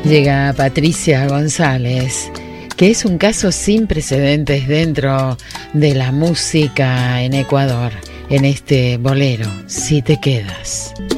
Llega Patricia González, que es un caso sin precedentes dentro de la música en Ecuador, en este bolero, Si te quedas.